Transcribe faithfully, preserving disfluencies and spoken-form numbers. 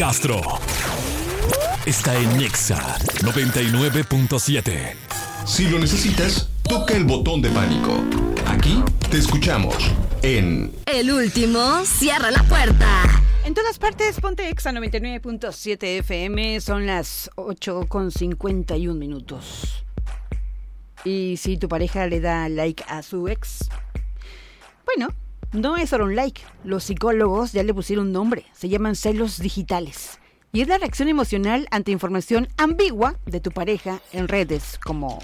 Castro está en Nexa noventa y nueve punto siete. Si lo necesitas, toca el botón de pánico. Aquí te escuchamos en El Último Cierra la Puerta. En todas partes, ponte Exa noventa y nueve punto siete F M. Son las ocho con cincuenta y un minutos. Y si tu pareja le da like a su ex, bueno, no es solo un like. Los psicólogos ya le pusieron un nombre. Se llaman celos digitales. Y es la reacción emocional ante información ambigua de tu pareja en redes como